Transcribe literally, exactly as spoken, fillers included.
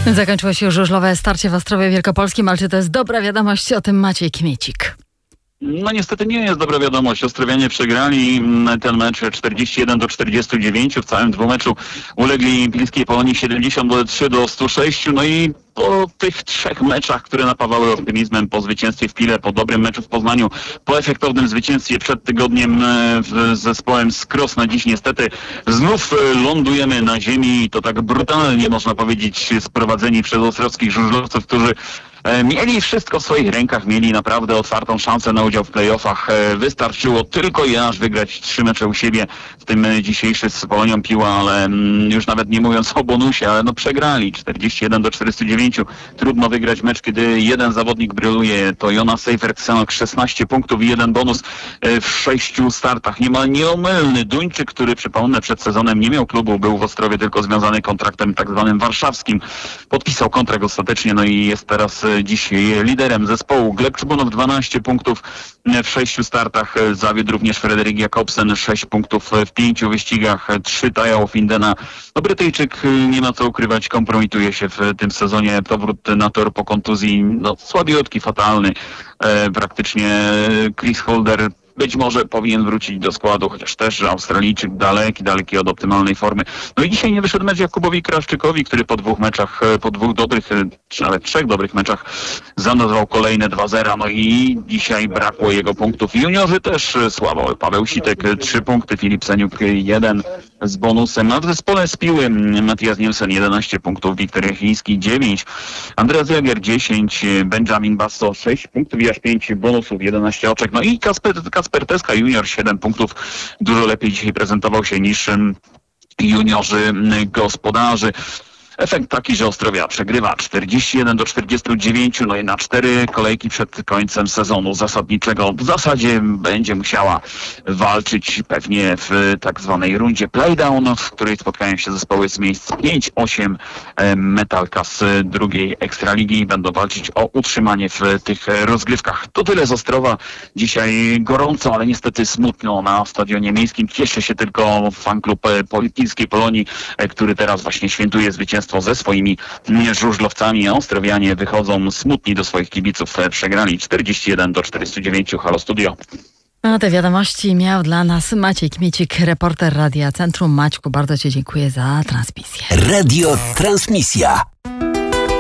Zakończyło się już żużlowe starcie w Ostrowie Wielkopolskim, ale czy to jest dobra wiadomość? O tym Maciej Kmiecik. No niestety nie jest dobra wiadomość. Ostrowianie przegrali ten mecz czterdzieści jeden do czterdziestu dziewięciu. W całym dwumeczu ulegli Pilskiej Polonii siedemdziesiąt trzy do stu sześciu. No i po tych trzech meczach, które napawały optymizmem, po zwycięstwie w Pile, po dobrym meczu w Poznaniu, po efektownym zwycięstwie przed tygodniem z zespołem z Krosna, dziś niestety znów lądujemy na ziemi i to tak brutalnie, można powiedzieć, sprowadzeni przez ostrowskich żużlowców, którzy mieli wszystko w swoich rękach, mieli naprawdę otwartą szansę na udział w playoffach. Wystarczyło tylko i aż wygrać trzy mecze u siebie, w tym dzisiejszy z Polonią Piła, ale już nawet nie mówiąc o bonusie, ale no przegrali czterdzieści jeden do czterdziestu dziewięciu. Trudno wygrać mecz, kiedy jeden zawodnik bryluje. To Jonas Seifer-Ksenok, szesnaście punktów i jeden bonus w sześciu startach. Niemal nieomylny Duńczyk, który, przypomnę, przed sezonem nie miał klubu, był w Ostrowie tylko związany kontraktem tak zwanym warszawskim. Podpisał kontrakt ostatecznie, no i jest teraz dziś liderem zespołu. Gleb Czubunów dwanaście punktów w sześciu startach. Zawiódł również Frederik Jakobsen, sześć punktów w pięciu wyścigach. trzy Taya Findena. No Brytyjczyk, nie ma co ukrywać, kompromituje się w tym sezonie. Powrót na tor po kontuzji, no słabiutki, fatalny. E, praktycznie Chris Holder być może powinien wrócić do składu, chociaż też Australijczyk daleki, daleki od optymalnej formy. No i dzisiaj nie wyszedł mecz Jakubowi Krawczykowi, który po dwóch meczach, po dwóch dobrych, czy nawet trzech dobrych meczach zanotował kolejne dwa zera. No i dzisiaj brakło jego punktów. Juniorzy też słabo. Paweł Sitek trzy punkty, Filip Seniuk jeden z bonusem. A w zespole z Piły Matthias Nielsen jedenaście punktów, Wiktor Jachiński dziewięć, Andreas Jager dziesięć, Benjamin Basso sześć punktów i aż pięć bonusów, jedenaście oczek. No i Kasper, Kasper Teska junior siedem punktów. Dużo lepiej dzisiaj prezentował się niż juniorzy gospodarzy. Efekt taki, że Ostrowia przegrywa czterdzieści jeden do czterdziestu dziewięciu, no i na cztery kolejki przed końcem sezonu zasadniczego w zasadzie będzie musiała walczyć pewnie w tak zwanej rundzie playdown, w której spotkają się zespoły z miejsc pięć osiem Metalka z drugiej Ekstraligi i będą walczyć o utrzymanie w tych rozgrywkach. To tyle z Ostrowa. Dzisiaj gorąco, ale niestety smutno na stadionie miejskim. Cieszy się tylko fanklub Pilskiej Polonii, który teraz właśnie świętuje zwycięstwo ze swoimi żużlowcami. Ostrowianie wychodzą smutni do swoich kibiców. Przegrali czterdzieści jeden do czterdziestu dziewięciu. Halo Studio. A te wiadomości miał dla nas Maciej Kmiecik, reporter Radia Centrum. Maćku, bardzo Ci dziękuję za transmisję. Radio Transmisja.